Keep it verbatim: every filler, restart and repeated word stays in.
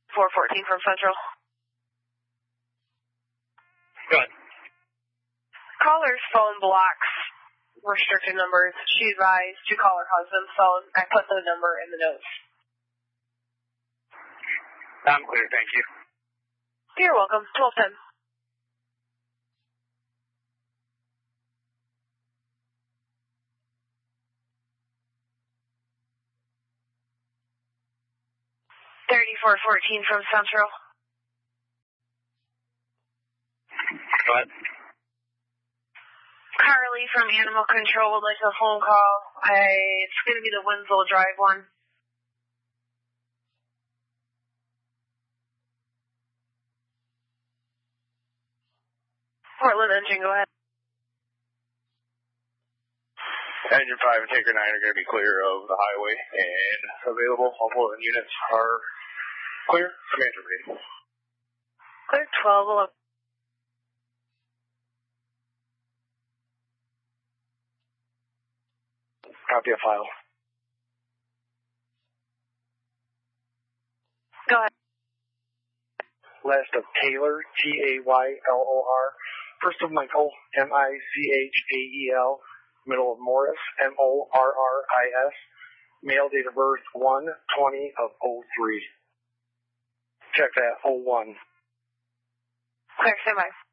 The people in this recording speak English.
four fourteen from Central. Go ahead. Caller's phone blocks restricted numbers. She advised to call her husband's phone. I put the number in the notes. I'm clear, thank you. You're welcome. twelve ten. thirty-four fourteen from Central. Go ahead. Carly from Animal Control would like a phone call. I, it's going to be the Winslow Drive one. Portland engine, go ahead. Engine five and Tanker nine are going to be clear of the highway and available. All Portland units are clear. Command ready. Clear twelve eleven. Copy a file. Go ahead. Last of Taylor, T A Y L O R. First of Michael, M I C H A E L. Middle of Morris, M O R R I S. Male, date of birth one twenty of oh three. Check that, oh one. Clear, stand by.